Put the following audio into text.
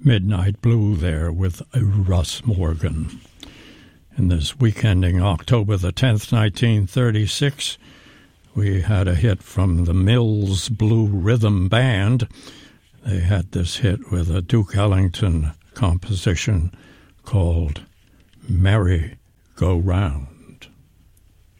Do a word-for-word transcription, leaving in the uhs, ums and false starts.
Midnight Blue there with Russ Morgan. In this week ending October the tenth, nineteen thirty-six, we had a hit from the Mills Blue Rhythm Band. They had this hit with a Duke Ellington composition called Merry Go Round.